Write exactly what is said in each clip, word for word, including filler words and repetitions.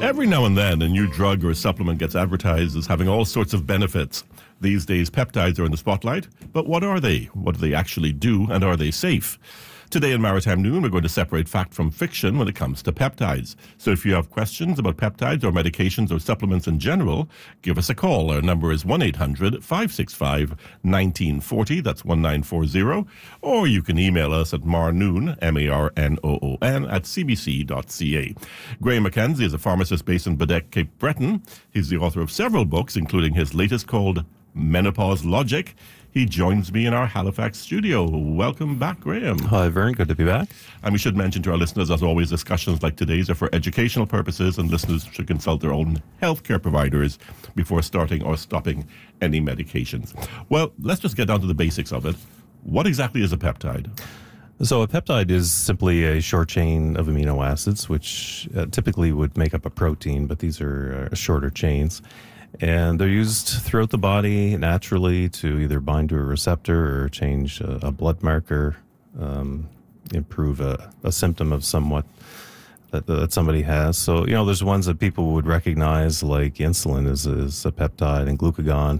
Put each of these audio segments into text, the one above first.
Every now and then, a new drug or supplement gets advertised as having all sorts of benefits. These days, peptides are in the spotlight. But what are they? What do they actually do? And are they safe? Today in Maritime Noon, we're going to separate fact from fiction when it comes to peptides. So if you have questions about peptides or medications or supplements in general, give us a call. Our number is one eight hundred, five six five, one nine four zero. That's one nine four zero. Or you can email us at marnoon, M A R N O O N, at c b c dot c a. Graham Mackenzie is a pharmacist based in Baddeck, Cape Breton. He's the author of several books, including his latest called Menopause Logic. He joins me in our Halifax studio. Welcome back, Graham. Hi, Vern. Good to be back. And we should mention to our listeners, as always, discussions like today's are for educational purposes, and listeners should consult their own healthcare providers before starting or stopping any medications. Well, let's just get down to the basics of it. What exactly is a peptide? So a peptide is simply a short chain of amino acids, which uh, typically would make up a protein, but these are uh, shorter chains. And they're used throughout the body naturally to either bind to a receptor or change a, a blood marker, um, improve a, a symptom of somewhat that, that somebody has. So, you know, there's ones that people would recognize, like insulin is, is a peptide, and glucagon.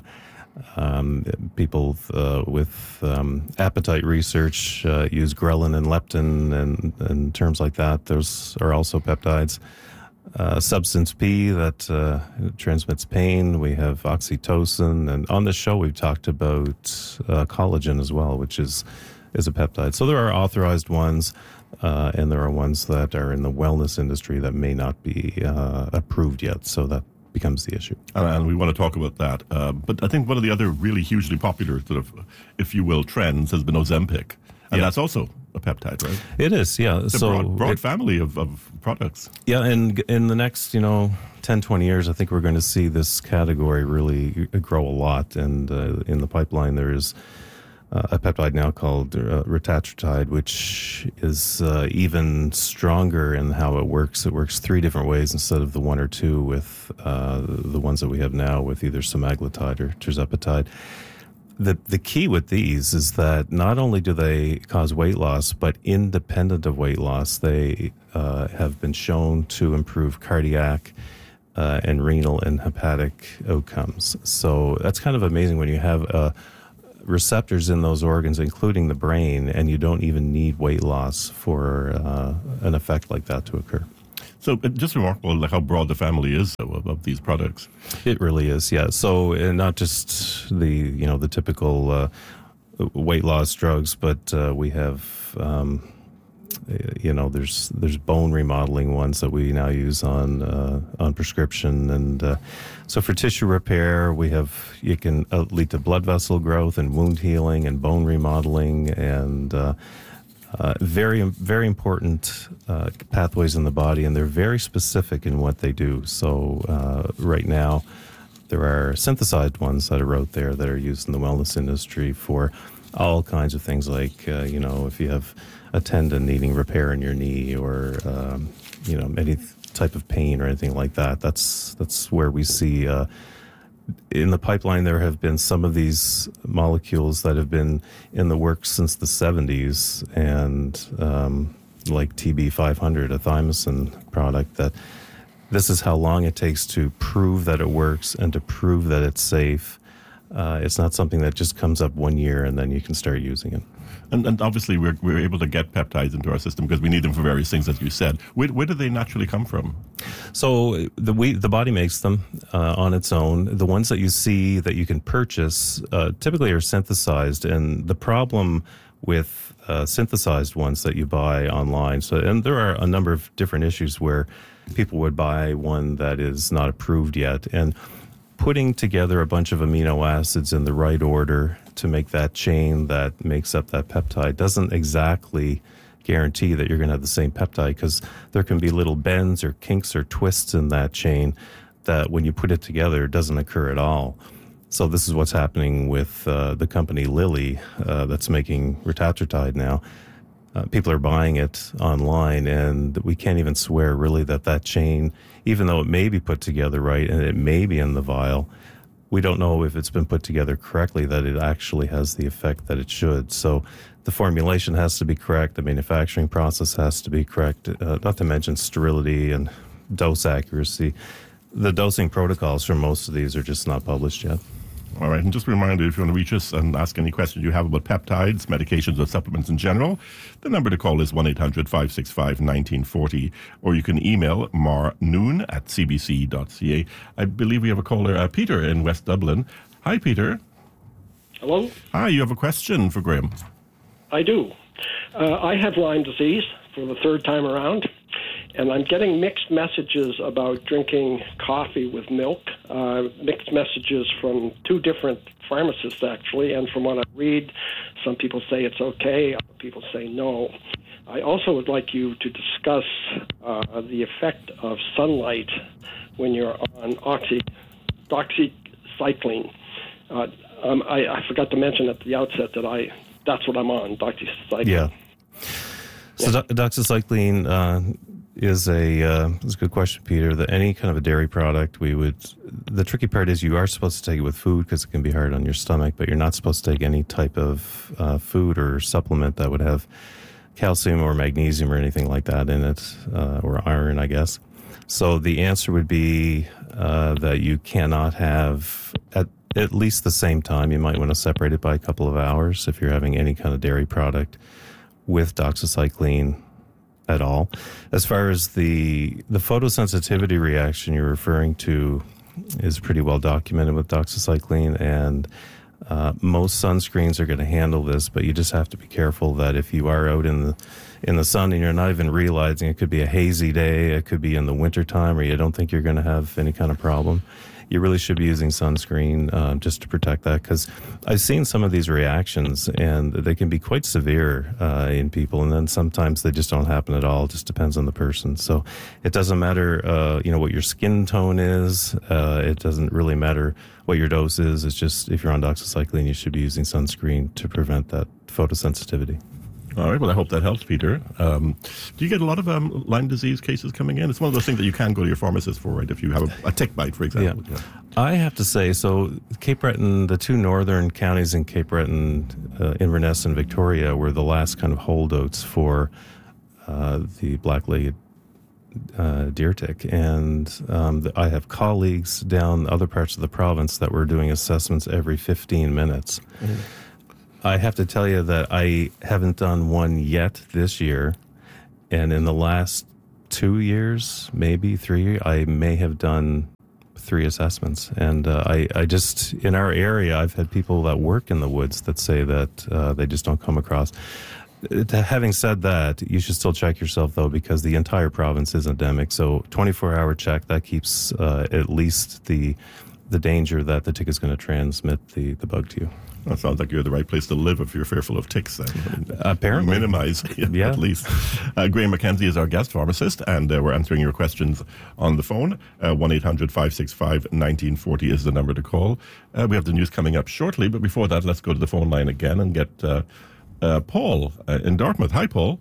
Um, people uh, with um, appetite research uh, use ghrelin and leptin and, and terms like that. Those are also peptides. Uh, substance P that uh, transmits pain. We have oxytocin, and on this show we've talked about uh, collagen as well, which is is a peptide. So there are authorized ones, uh, and there are ones that are in the wellness industry that may not be uh, approved yet. So that becomes the issue. And, and we want to talk about that. Uh, but I think one of the other really hugely popular sort of, if you will, trends has been Ozempic, and yeah. that's also a peptide, right? It is, yeah. It's so a broad, broad it, family of, of products. Yeah, and in the next, you know, ten, twenty years, I think we're going to see this category really grow a lot. And uh, in the pipeline, there is uh, a peptide now called uh, retatrutide, which is uh, even stronger in how it works. It works three different ways instead of the one or two with uh, the ones that we have now with either semaglutide or tirzepatide. The the key with these is that not only do they cause weight loss, but independent of weight loss, they uh, have been shown to improve cardiac uh, and renal and hepatic outcomes. So that's kind of amazing when you have uh, receptors in those organs, including the brain, and you don't even need weight loss for uh, an effect like that to occur. So it's just remarkable like how broad the family is of, of these products. It really is, yeah. So uh, not just the you know the typical uh, weight loss drugs, but uh, we have um, you know there's there's bone remodeling ones that we now use on uh, on prescription, and uh, so for tissue repair, we have you can uh, lead to blood vessel growth and wound healing and bone remodeling and. Uh, Uh, very, very important uh, pathways in the body, and they're very specific in what they do. So uh, right now, there are synthesized ones that are out there that are used in the wellness industry for all kinds of things like, uh, you know, if you have a tendon needing repair in your knee or, um, you know, any type of pain or anything like that. That's, that's where we see... Uh, in the pipeline, there have been some of these molecules that have been in the works since the seventies, and um, like T B five hundred, a thymosin product, that this is how long it takes to prove that it works and to prove that it's safe. Uh, it's not something that just comes up one year and then you can start using it. And, and obviously, we're we're able to get peptides into our system because we need them for various things, as you said. Where, where do they naturally come from? So the we, the body makes them uh, on its own. The ones that you see that you can purchase uh, typically are synthesized, and the problem with uh, synthesized ones that you buy online. So, and there are a number of different issues where people would buy one that is not approved yet, and putting together a bunch of amino acids in the right order to make that chain that makes up that peptide doesn't exactly guarantee that you're going to have the same peptide, because there can be little bends or kinks or twists in that chain that when you put it together doesn't occur at all. So this is what's happening with uh, the company Lilly uh, that's making retatrutide now. Uh, people are buying it online, and we can't even swear really that that chain, even though it may be put together right and it may be in the vial, we don't know if it's been put together correctly, that it actually has the effect that it should. So the formulation has to be correct, the manufacturing process has to be correct, uh, not to mention sterility and dose accuracy. The dosing protocols for most of these are just not published yet. All right, and just a reminder, if you want to reach us and ask any questions you have about peptides, medications, or supplements in general, the number to call is one eight hundred five six five one nine four zero, or you can email marnoon at c b c dot c a. I believe we have a caller, uh, Peter in West Dublin. Hi, Peter. Hello? Hi, you have a question for Graham. I do. Uh, I have Lyme disease for the third time around, and I'm getting mixed messages about drinking coffee with milk, uh, mixed messages from two different pharmacists, actually, and from what I read, some people say it's okay, other people say no. I also would like you to discuss uh, the effect of sunlight when you're on oxy, doxycycline. Uh, um, I, I forgot to mention at the outset that I that's what I'm on, doxycycline. Yeah. So yeah. Do- doxycycline uh, is a uh, is a good question, Peter. That any kind of a dairy product, we would. The tricky part is you are supposed to take it with food because it can be hard on your stomach, but you're not supposed to take any type of uh, food or supplement that would have calcium or magnesium or anything like that in it, uh, or iron, I guess. So the answer would be uh, that you cannot have at at least the same time. You might want to separate it by a couple of hours if you're having any kind of dairy product with doxycycline at all. As far as the the photosensitivity reaction you're referring to is pretty well documented with doxycycline, and uh, most sunscreens are going to handle this, but you just have to be careful that if you are out in the in the sun and you're not even realizing, it could be a hazy day, it could be in the wintertime, or you don't think you're going to have any kind of problem, you really should be using sunscreen uh, just to protect that, because I've seen some of these reactions and they can be quite severe uh, in people, and then sometimes they just don't happen at all. It just depends on the person. So it doesn't matter uh, you know, what your skin tone is. Uh, it doesn't really matter what your dose is. It's just if you're on doxycycline, you should be using sunscreen to prevent that photosensitivity. All right, well, I hope that helps, Peter. Um, do you get a lot of um, Lyme disease cases coming in? It's one of those things that you can go to your pharmacist for, right, if you have a, a tick bite, for example. Yeah. Yeah. I have to say, so Cape Breton, the two northern counties in Cape Breton, uh, Inverness and Victoria, were the last kind of holdouts for uh, the black-legged uh, deer tick. And um, the, I have colleagues down other parts of the province that were doing assessments every fifteen minutes. Mm. I have to tell you that I haven't done one yet this year, and in the last two years, maybe three, I may have done three assessments. And uh, I, I just, in our area, I've had people that work in the woods that say that uh, they just don't come across. Uh, having said that, you should still check yourself, though, because the entire province is endemic. So twenty-four hour check, that keeps uh, at least the the danger that the tick is going to transmit the, the bug to you. That sounds like you're the right place to live if you're fearful of ticks, then. I mean, apparently. Minimize, yeah, at least. Uh, Graham McKenzie is our guest pharmacist, and uh, we're answering your questions on the phone. Uh, one eight hundred five six five one nine four zero is the number to call. Uh, we have the news coming up shortly, but before that, let's go to the phone line again and get uh, uh, Paul uh, in Dartmouth. Hi, Paul.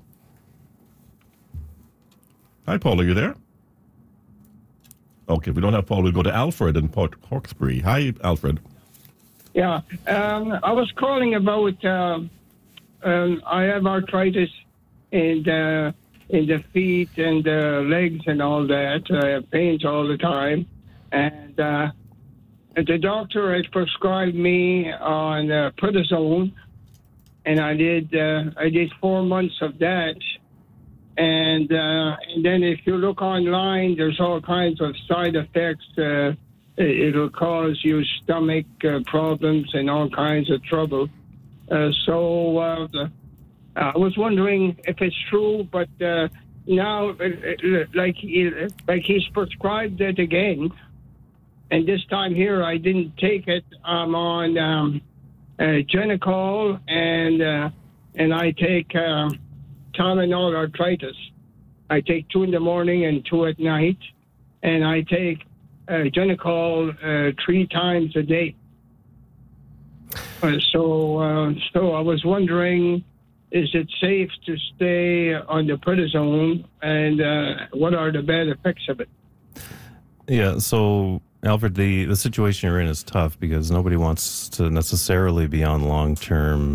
Hi, Paul. Are you there? Okay, if we don't have Paul, we'll go to Alfred in Port Hawkesbury. Hi, Alfred. Yeah, um, I was calling about, uh, um, I have arthritis in the, in the feet and the legs and all that. I have pains all the time. And uh, the doctor has prescribed me on uh, prednisone, and I did, uh, I did four months of that. And, uh, and then if you look online, there's all kinds of side effects. Uh, it'll cause you stomach uh, problems and all kinds of trouble. Uh, so uh, the, I was wondering if it's true, but uh, now, uh, like, like he's prescribed it again, and this time here I didn't take it. I'm on um, uh, Genicol, and uh, and I take uh, Tylenol arthritis. I take two in the morning and two at night, and I take uh, Genicol uh, three times a day. Uh, so, uh, so I was wondering, is it safe to stay on the prednisone, and uh, what are the bad effects of it? Yeah, so Alfred, the, the situation you're in is tough because nobody wants to necessarily be on long-term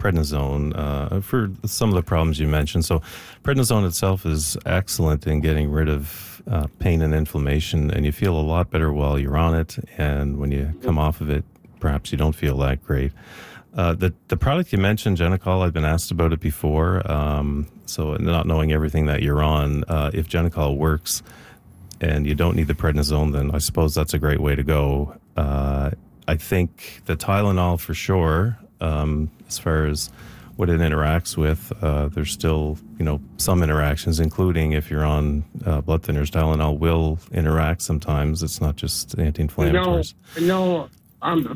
prednisone uh, for some of the problems you mentioned. So prednisone itself is excellent in getting rid of uh, pain and inflammation, and you feel a lot better while you're on it. And when you come off of it, perhaps you don't feel that great. Uh, the the product you mentioned, Genicol, I've been asked about it before. Um, so not knowing everything that you're on, uh, if Genicol works and you don't need the prednisone, then I suppose that's a great way to go. Uh, I think the Tylenol for sure, um, as far as what it interacts with, uh, there's still, you know, some interactions, including if you're on uh, blood thinners, Tylenol will interact sometimes. It's not just anti-inflammatories. No, no, I'm,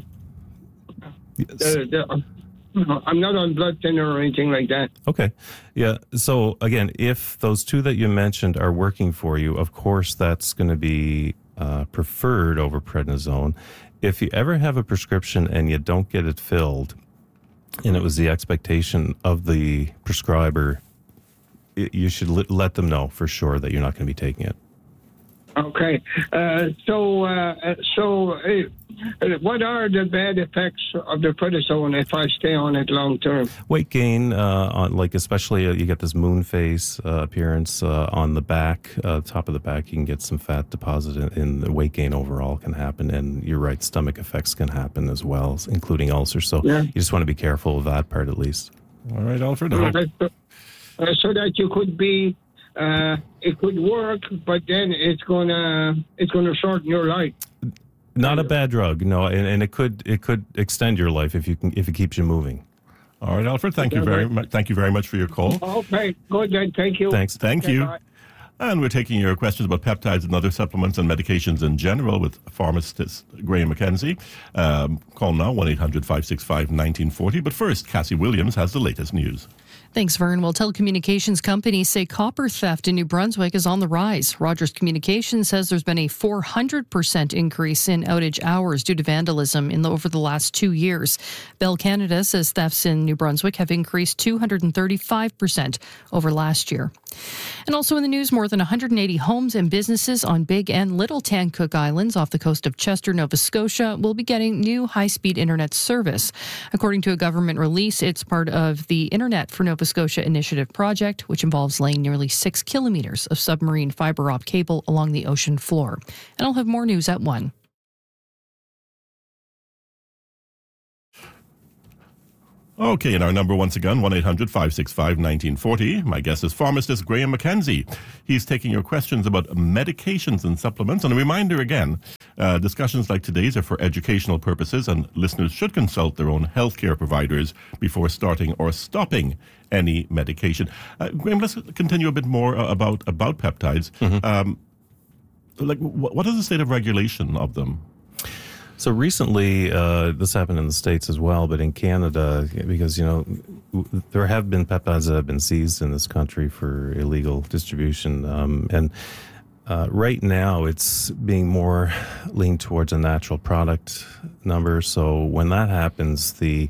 yes. the, the, I'm not on blood thinner or anything like that. Okay. Yeah. So again, if those two that you mentioned are working for you, of course, that's going to be uh, preferred over prednisone. If you ever have a prescription and you don't get it filled, and it was the expectation of the prescriber, it, you should let, let them know for sure that you're not going to be taking it. Okay. Uh, so, uh, so uh, what are the bad effects of the prednisone if I stay on it long term? Weight gain, uh, on like especially uh, you get this moon face uh, appearance uh, on the back, uh, top of the back. You can get some fat deposit, in, in the weight gain overall can happen, and you're right, stomach effects can happen as well, including ulcers. So yeah. you just want to be careful of that part at least. All right, Alfred. Uh, so, uh, so that you could be. Uh, it could work, but then it's gonna it's gonna shorten your life. Not a bad drug, no, and, and it could it could extend your life if you can if it keeps you moving. All right, Alfred. Thank you very much. Thank you very much for your call. Okay, good then. Thank you. Thanks. Thank Okay, you. bye. And we're taking your questions about peptides and other supplements and medications in general with pharmacist Graham McKenzie. Um, call now, one eight hundred five six five one nine four zero. But first, Cassie Williams has the latest news. Thanks, Vern. Well, telecommunications companies say copper theft in New Brunswick is on the rise. Rogers Communications says there's been a four hundred percent increase in outage hours due to vandalism in the, over the last two years. Bell Canada says thefts in New Brunswick have increased two hundred thirty-five percent over last year. And also in the news, more than one hundred eighty homes and businesses on Big and Little Tancook Islands off the coast of Chester, Nova Scotia, will be getting new high-speed internet service. According to a government release, it's part of the Internet for Nova Scotia Initiative project, which involves laying nearly six kilometres of submarine fibre optic cable along the ocean floor. And I'll have more news at one. Okay, and our number once again, one eight hundred five six five one nine four zero. My guest is pharmacist Graham McKenzie. He's taking your questions about medications and supplements. And a reminder again, uh, discussions like today's are for educational purposes, and listeners should consult their own healthcare providers before starting or stopping any medication. Uh, Graham, let's continue a bit more uh, about, about peptides. Mm-hmm. Um, like, wh- what is the state of regulation of them? So recently, uh, this happened in the States as well, but in Canada, because, you know, there have been peptides that have been seized in this country for illegal distribution. Um, and uh, right now, it's being more leaned towards a natural product number. So when that happens, the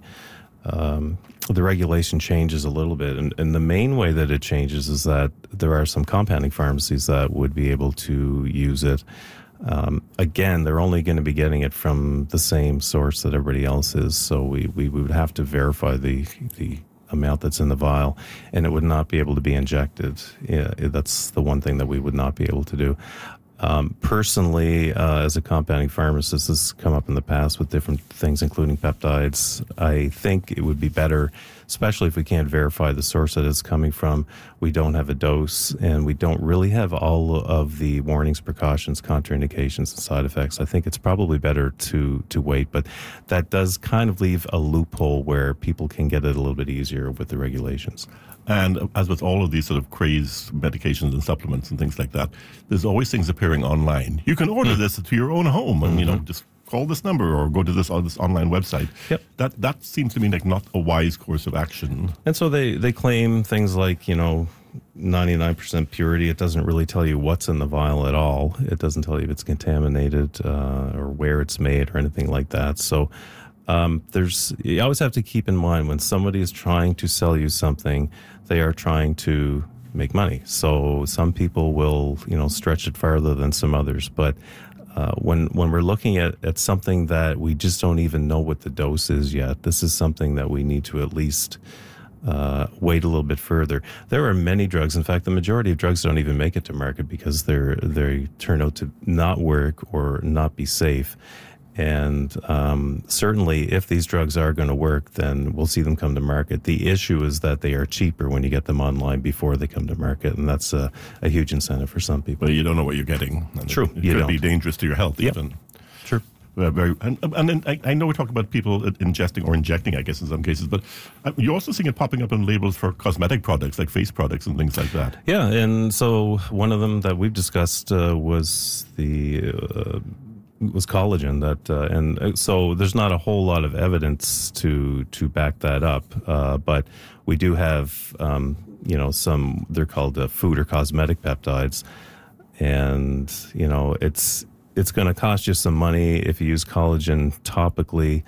um, the regulation changes a little bit. And, and the main way that it changes is that there are some compounding pharmacies that would be able to use it. Um, again, they're only going to be getting it from the same source that everybody else is, so we, we would have to verify the the amount that's in the vial, and it would not be able to be injected. Yeah, that's the one thing that we would not be able to do. Um, personally, uh, as a compounding pharmacist, this has come up in the past with different things, including peptides. I think it would be better, especially if we can't verify the source that it's coming from, we don't have a dose, and we don't really have all of the warnings, precautions, contraindications, and side effects. I think it's probably better to, to wait, but that does kind of leave a loophole where people can get it a little bit easier with the regulations. And as with all of these sort of crazed medications and supplements and things like that, there's always things appearing online. You can order mm. this to your own home and, mm-hmm. you know, just call this number or go to this, uh, this online website. Yep. That that seems to me like not a wise course of action. And so they, they claim things like, you know, ninety-nine percent purity. It doesn't really tell you what's in the vial at all. It doesn't tell you if it's contaminated uh, or where it's made or anything like that. So um, there's you always have to keep in mind when somebody is trying to sell you something, they are trying to make money. So some people will, you know, stretch it farther than some others. But uh, when when we're looking at, at something that we just don't even know what the dose is yet, this is something that we need to at least uh, wait a little bit further. There are many drugs. In fact, the majority of drugs don't even make it to market because they're they turn out to not work or not be safe. And um, certainly, if these drugs are going to work, then we'll see them come to market. The issue is that they are cheaper when you get them online before they come to market, and that's a, a huge incentive for some people. But you don't know what you're getting. And True, It, it you could don't. be dangerous to your health, Yep. even. Sure. Uh, very, and and then I, I know we're talking about people ingesting or injecting, I guess, in some cases, but uh, you're also seeing it popping up in labels for cosmetic products, like face products and things like that. Yeah, and so one of them that we've discussed uh, was the uh, was collagen. That uh, and so there's not a whole lot of evidence to to back that up, uh, but we do have um, you know some they're called uh, food or cosmetic peptides, and you know it's. It's going to cost you some money if you use collagen topically.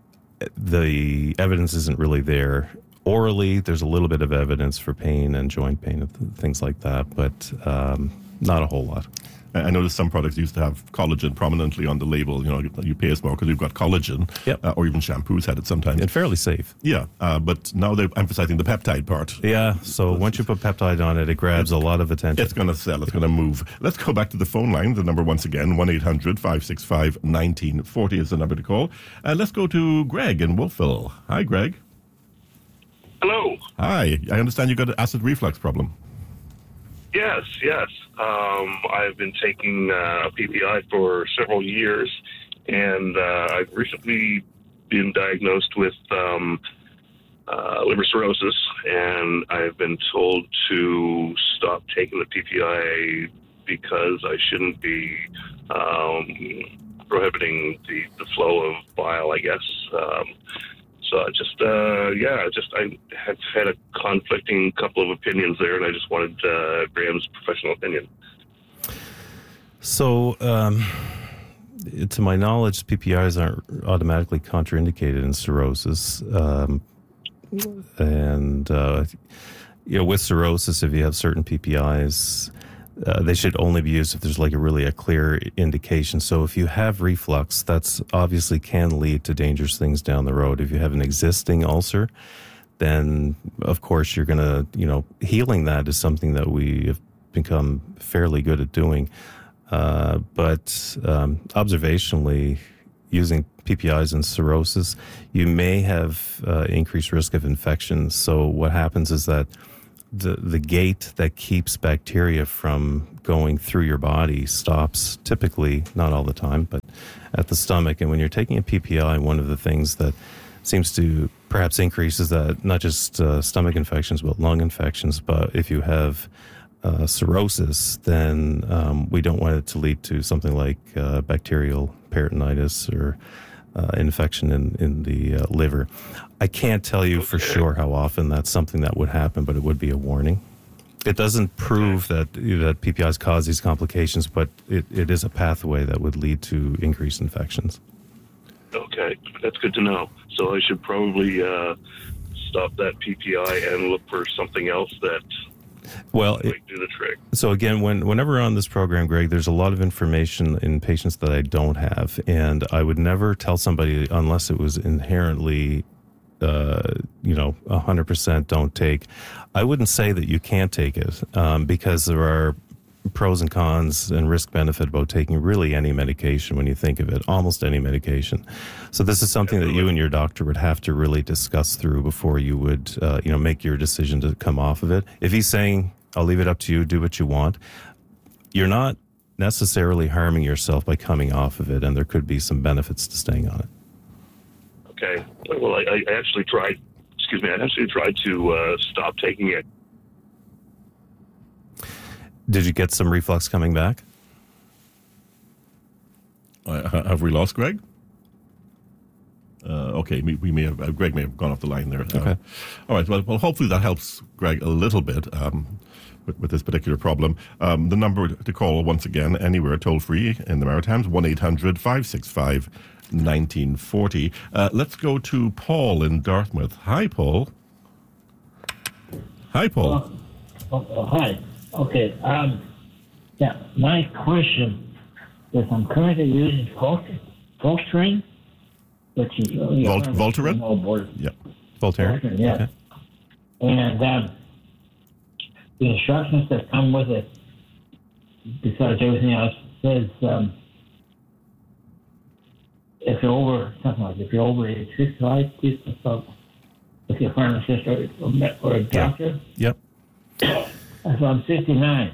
The evidence isn't really there. Orally, there's a little bit of evidence for pain and joint pain and things like that, but um, not a whole lot. I noticed some products used to have collagen prominently on the label. You know, you pay us more because we've got collagen. Yep. Uh, or even shampoos had it sometimes. And fairly safe. Yeah, uh, but now they're emphasizing the peptide part. Yeah, so once you put peptide on it, it grabs a lot of attention. It's going to sell. It's going to move. Let's go back to the phone line. The number once again, one eight hundred five six five one nine four zero is the number to call. And let's go to Greg in Wolfville. Hi, Greg. Hello. Hi. I understand you got an acid reflux problem. Yes, yes. Um, I've been taking uh, P P I for several years, and uh, I've recently been diagnosed with um, uh, liver cirrhosis, and I've been told to stop taking the P P I because I shouldn't be um, prohibiting the, the flow of bile, I guess. Um, So I just, uh, yeah, just I have had a conflicting couple of opinions there, and I just wanted uh, Graham's professional opinion. So, um, to my knowledge, P P Is aren't automatically contraindicated in cirrhosis. Um, and, uh, you know, with cirrhosis, if you have certain P P Is, Uh, they should only be used if there's like a really a clear indication. So if you have reflux, that's obviously can lead to dangerous things down the road. If you have an existing ulcer, then of course you're going to, you know, healing that is something that we have become fairly good at doing. Uh, but um, observationally, using P P Is in cirrhosis, you may have uh, increased risk of infection. So what happens is that the the gate that keeps bacteria from going through your body stops, typically, not all the time, but at the stomach. And when you're taking a P P I, one of the things that seems to perhaps increase is that not just uh, stomach infections, but lung infections. But if you have uh, cirrhosis, then um, we don't want it to lead to something like uh, bacterial peritonitis or Uh, infection in, in the uh, liver. I can't tell you for sure how often that's something that would happen, but it would be a warning. It doesn't prove that that P P Is cause these complications, but it, it is a pathway that would lead to increased infections. Okay, that's good to know. So I should probably uh, stop that P P I and look for something else that Well, it, might do the trick. So again, when, whenever on this program, Greg, there's a lot of information in patients that I don't have, and I would never tell somebody unless it was inherently, uh, you know, one hundred percent don't take. I wouldn't say that you can't take it um, because there are pros and cons and risk-benefit about taking really any medication when you think of it, almost any medication. So this is something that you and your doctor would have to really discuss through before you would, uh, you know, make your decision to come off of it. If he's saying, I'll leave it up to you, do what you want, you're not necessarily harming yourself by coming off of it, and there could be some benefits to staying on it. Okay. Well, I, I actually tried, excuse me, I actually tried to uh, stop taking it. Did you get some reflux coming back? Uh, have we lost Greg? Uh, okay, we, we may have. Uh, Greg may have gone off the line there. Uh, Okay. All right. Well, well, hopefully that helps Greg a little bit um, with, with this particular problem. Um, the number to call once again, anywhere toll free in the Maritimes, one eight hundred five six five one nine four zero. Uh, let's go to Paul in Dartmouth. Hi, Paul. Hi, Paul. Uh, oh, oh, hi. Okay. Um, yeah, my question Yes, I'm currently using Volt- Voltaren, which is really Volt- Voltaren? Yeah. Voltaren? Voltaren, yes. Okay. And um, the instructions that come with it, besides everything else, says um, if you're over, something like if you're over age sixty-five, please consult with your pharmacist or, or a doctor. Yep. So I'm sixty-nine.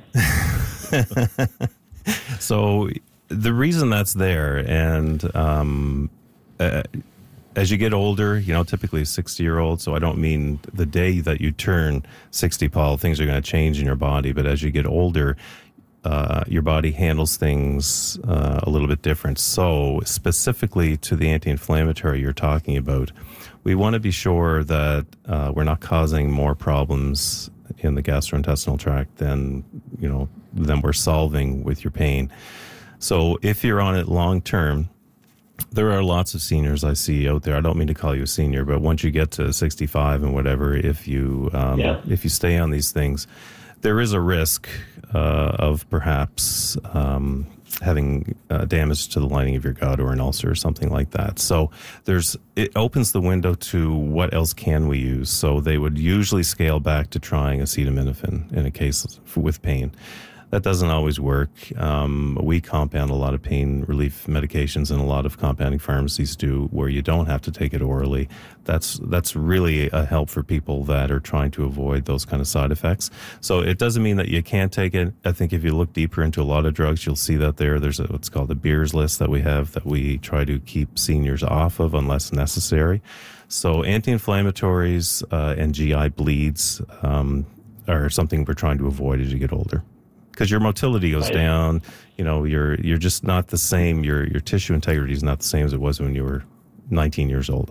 So the reason that's there, and um, uh, as you get older, you know, typically a sixty-year-old, so I don't mean the day that you turn sixty, Paul, things are going to change in your body, but as you get older, uh, your body handles things uh, a little bit different. So specifically to the anti-inflammatory you're talking about, we want to be sure that uh, we're not causing more problems in the gastrointestinal tract than, you know, than we're solving with your pain. So if you're on it long term, there are lots of seniors I see out there. I don't mean to call you a senior, but once you get to sixty-five and whatever, if you um, Yeah. if you stay on these things, there is a risk uh, of perhaps um, having uh, damage to the lining of your gut or an ulcer or something like that. So there's it opens the window to what else can we use. So they would usually scale back to trying acetaminophen in a case for, with pain. That doesn't always work. Um, we compound a lot of pain relief medications, and a lot of compounding pharmacies do, where you don't have to take it orally. That's that's really a help for people that are trying to avoid those kind of side effects. So it doesn't mean that you can't take it. I think if you look deeper into a lot of drugs, you'll see that there. There's a, what's called a Beers list that we have that we try to keep seniors off of unless necessary. So anti-inflammatories uh, and G I bleeds um, are something we're trying to avoid as you get older. Because your motility goes Right. down, you know, you're you're just not the same. Your your tissue integrity is not the same as it was when you were nineteen years old.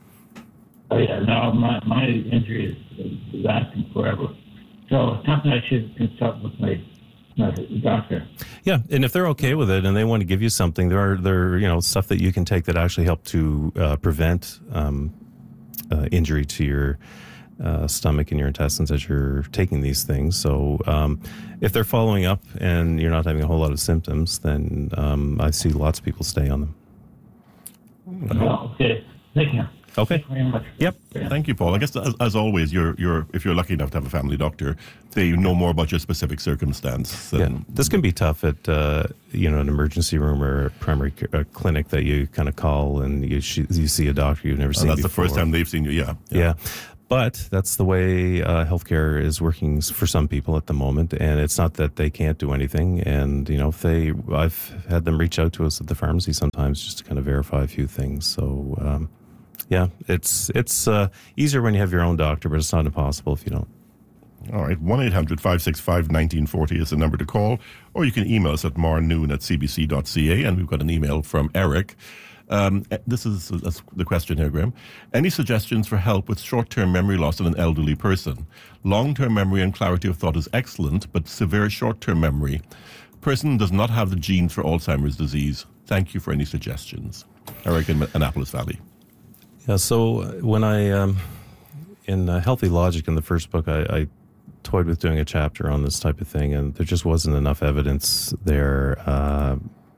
Oh, yeah, no, my, my injury is lasting forever. So it's something I should consult with my, my doctor. Yeah, and if they're okay with it and they want to give you something, there are there are, you know, stuff that you can take that actually help to uh, prevent um, uh, injury to your uh, stomach and your intestines as you're taking these things. So um, if they're following up and you're not having a whole lot of symptoms, then um, I see lots of people stay on them. Oh, okay. Thank you. Okay. Thank you very much. Yep. Thank you, Paul. I guess as, as always, you're you're if you're lucky enough to have a family doctor, they know more about your specific circumstance. Than, Yeah, this can be tough at uh, you know an emergency room or a primary care, a clinic that you kind of call and you sh- you see a doctor you've never and seen that's before. the first time they've seen you. Yeah, Yeah. But that's the way uh, healthcare is working s- for some people at the moment, and it's not that they can't do anything. And you know, if they, I've had them reach out to us at the pharmacy sometimes just to kind of verify a few things. So, um, yeah, it's it's uh, easier when you have your own doctor, but it's not impossible if you don't. All right, one eight hundred five six five one nine four zero is the number to call, or you can email us at marnoon at c b c dot c a, and we've got an email from Eric. Um, this is uh, the question here, Graham. Any suggestions for help with short-term memory loss in an elderly person? Long-term memory and clarity of thought is excellent, but severe short-term memory. Person does not have the genes for Alzheimer's disease. Thank you for any suggestions. Eric in Annapolis Valley. Yeah, so when I, um, in uh, Healthy Logic in the first book, I, I toyed with doing a chapter on this type of thing, and there just wasn't enough evidence there uh,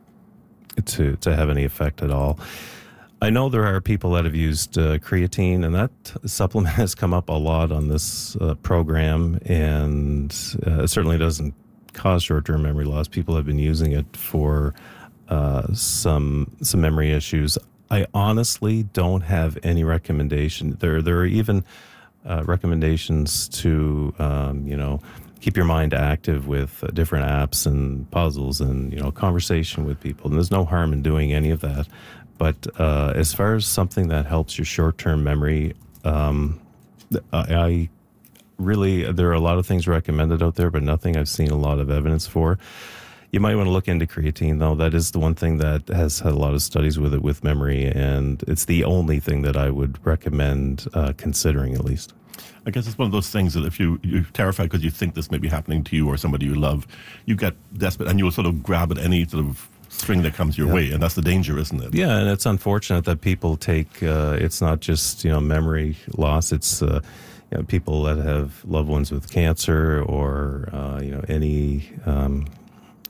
to to have any effect at all. I know there are people that have used uh, creatine, and that supplement has come up a lot on this uh, program, and uh, it certainly doesn't cause short-term memory loss. People have been using it for uh, some some memory issues. I honestly don't have any recommendation. There there are even uh, recommendations to um, you know. keep your mind active with uh, different apps and puzzles and, you know, conversation with people. And there's no harm in doing any of that. But uh, as far as something that helps your short-term memory, um, I, I really, there are a lot of things recommended out there, but nothing I've seen a lot of evidence for. You might want to look into creatine, though. That is the one thing that has had a lot of studies with it, with memory, and it's the only thing that I would recommend uh, considering, at least. I guess it's one of those things that if you, you're terrified because you think this may be happening to you or somebody you love, you get desperate and you will sort of grab at any sort of string that comes your yeah. way, and that's the danger, isn't it? Yeah, and it's unfortunate that people take, uh, it's not just, you know, memory loss, it's uh, you know, people that have loved ones with cancer or, uh, you know, any... Um,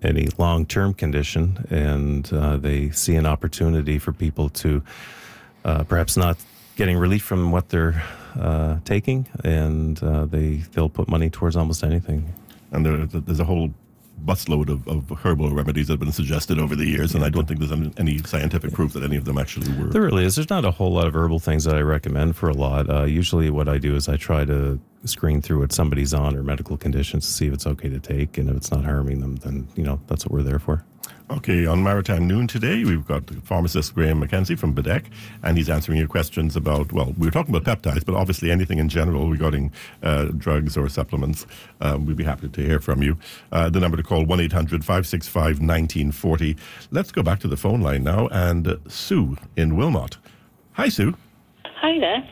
any long-term condition, and uh, they see an opportunity for people to uh, perhaps not getting relief from what they're uh, taking, and uh, they, they'll put money towards almost anything. And there, there's a whole busload of, of herbal remedies that have been suggested over the years, and I don't think there's any, any scientific proof that any of them actually work. There really is. There's not a whole lot of herbal things that I recommend for a lot. Uh, usually what I do is I try to screen through what somebody's on or medical conditions to see if it's okay to take, and if it's not harming them, then, you know, that's what we're there for. Okay, on Maritime Noon today, we've got pharmacist Graham McKenzie from Bedeck, and he's answering your questions about, well, we were talking about peptides, but obviously anything in general regarding uh, drugs or supplements. Um, we'd be happy to hear from you. Uh, the number to call, one eight hundred five six five one nine four zero. Let's go back to the phone line now, and uh, Sue in Wilmot. Hi, Sue. Hi there.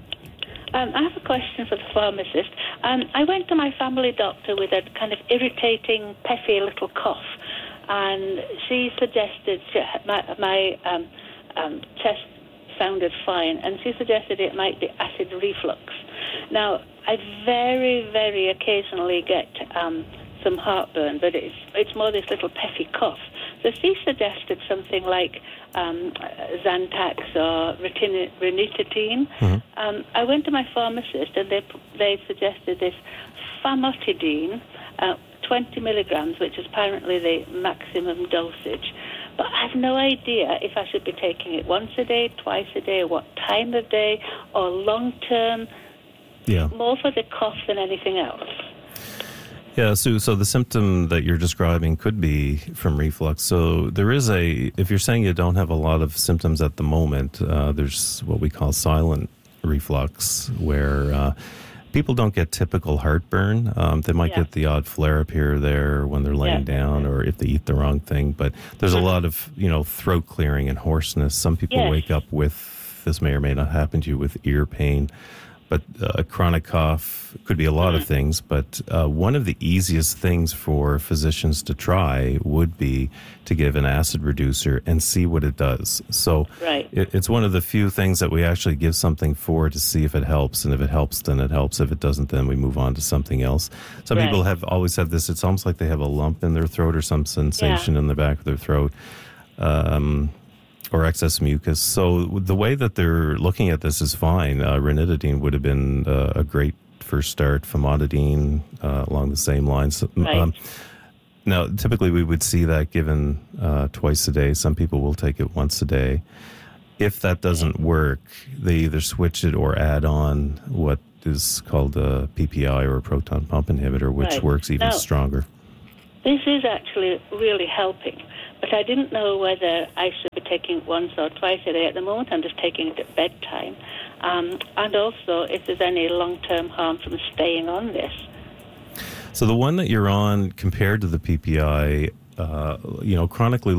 Um, I have a question for the pharmacist. Um, I went to my family doctor with a kind of irritating, puffy little cough, and she suggested she, my, my um, um, chest sounded fine, and she suggested it might be acid reflux. Now, I very, very occasionally get um, some heartburn, but it's it's more this little puffy cough. So she suggested something like um, Zantac or retin- ranitidine. Mm-hmm. Um, I went to my pharmacist, and they they suggested this famotidine, uh, twenty milligrams, which is apparently the maximum dosage. But I have no idea if I should be taking it once a day, twice a day, what time of day, or long term. Yeah. More for the cough than anything else. Yeah, Sue, so the symptom that you're describing could be from reflux. So there is a, if you're saying you don't have a lot of symptoms at the moment, uh, there's what we call silent reflux, where uh, people don't get typical heartburn. Um, they might yeah. get the odd flare-up here or there when they're laying yeah. down, or if they eat the wrong thing. But there's a lot of, you know, throat clearing and hoarseness. Some people yes. wake up with, this may or may not happen to you, with ear pain. But uh, chronic cough could be a lot of things, but uh, one of the easiest things for physicians to try would be to give an acid reducer and see what it does. So right. it, it's one of the few things that we actually give something for to see if it helps, and if it helps, then it helps. If it doesn't, then we move on to something else. Some right. people have always had this, it's almost like they have a lump in their throat or some sensation yeah. in the back of their throat. Um or excess mucus. So the way that they're looking at this is fine. Uh, ranitidine would have been uh, a great first start. Famotidine, uh, along the same lines. Right. Um, now, typically we would see that given uh, twice a day. Some people will take it once a day. If that doesn't work, they either switch it or add on what is called a P P I, or a proton pump inhibitor, which right. works even now, stronger. This is actually really helping. But I didn't know whether I should be taking it once or twice a day. At the moment, I'm just taking it at bedtime. Um, and also, if there's any long-term harm from staying on this. So the one that you're on, compared to the P P I, uh, you know, chronically